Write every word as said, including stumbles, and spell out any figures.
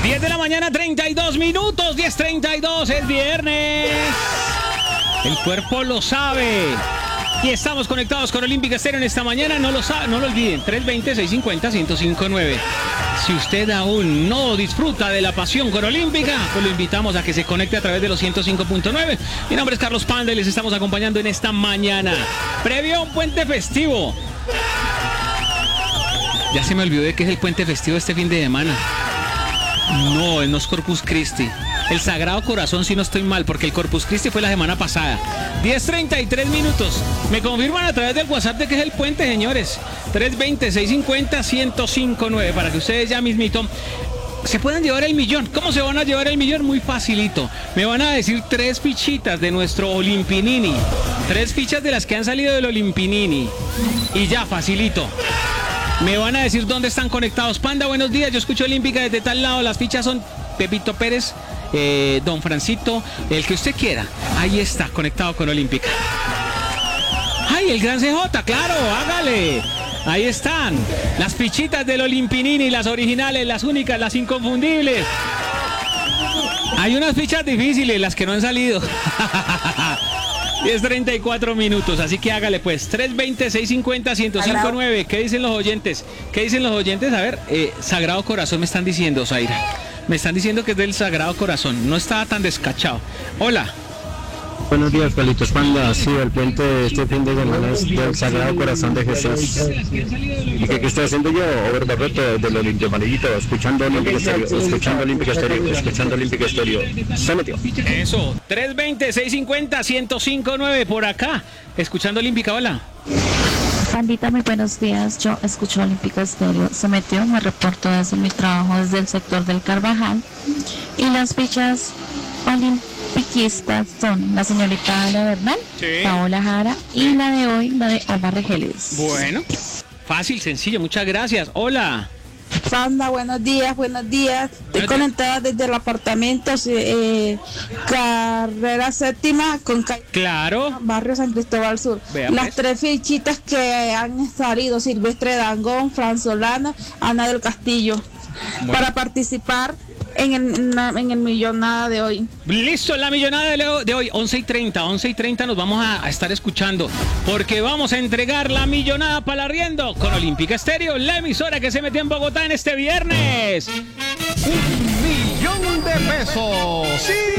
diez de la mañana, treinta y dos minutos, diez treinta y dos, es viernes. El cuerpo lo sabe. Y estamos conectados con Olímpica Estéreo en esta mañana. No lo sabe, no lo olviden. tres veinte, seiscientos cincuenta, ciento cinco nueve. Si usted aún no disfruta de la pasión con Olímpica, pues lo invitamos a que se conecte a través de los ciento cinco punto nueve. Mi nombre es Carlos Panda y les estamos acompañando en esta mañana, previo a un puente festivo. Ya se me olvidó de que es el puente festivo este fin de semana. No, no es Corpus Christi. El Sagrado Corazón, si no estoy mal, porque el Corpus Christi fue la semana pasada. diez treinta y tres minutos. Me confirman a través del WhatsApp de que es el puente, señores. tres veinte, seiscientos cincuenta, ciento cinco nueve. Para que ustedes ya mismito se puedan llevar el millón. ¿Cómo se van a llevar el millón? Muy facilito. Me van a decir tres fichitas de nuestro Olimpinini. Tres fichas de las que han salido del Olimpinini. Y ya, facilito. Me van a decir dónde están conectados. Panda, buenos días. Yo escucho Olímpica desde tal lado. Las fichas son Pepito Pérez, eh, Don Francito, el que usted quiera. Ahí está, conectado con Olímpica. ¡Ay, el gran C J! ¡Claro! ¡Hágale! Ahí están. Las fichitas del Olimpinini, las originales, las únicas, las inconfundibles. Hay unas fichas difíciles, las que no han salido. diez treinta y cuatro minutos, así que hágale pues. tres veinte, seiscientos cincuenta, ciento cinco nueve. ¿Qué dicen los oyentes? ¿Qué dicen los oyentes? A ver, eh, Sagrado Corazón me están diciendo, Zaira. Me están diciendo que es del Sagrado Corazón. No estaba tan descachado. Hola. Buenos días, Carlitos Panda. Sí, el puente de este fin de semana es del Sagrado Corazón de Jesús. ¿Y qué, qué estoy haciendo yo? Over the Reto del Olimpio Amarillito, escuchando Olímpica Estéreo, escuchando Olímpica Estéreo, escuchando Olímpica Estéreo. Se metió. Eso, tres veinte, seiscientos cincuenta, ciento cinco nueve por acá, escuchando Olímpica. Hola. Pandita, muy buenos días. Yo escucho Olímpica Estéreo. Se metió, me reporto desde mi trabajo desde el sector del Carvajal. Y las fichas olimpiquistas son la señorita Ana Bernal, sí, Paola Jara, y la de hoy, la de Omar Regeles. Bueno, fácil, sencillo, muchas gracias. Hola. Panda, buenos días, buenos días. Estoy conectada desde el apartamento, eh, carrera séptima con calle, claro, barrio San Cristóbal Sur. Vea, las pues. tres fichitas que han salido: Silvestre Dangón, Fran Solana, Ana del Castillo, bueno, para participar en el, en el millonada de hoy. Listo, la millonada de hoy, once y treinta, once y treinta nos vamos a, a estar escuchando, porque vamos a entregar la millonada para el arriendo con Olímpica Estéreo, la emisora que se metió en Bogotá en este viernes. Un millón de pesos. Sí.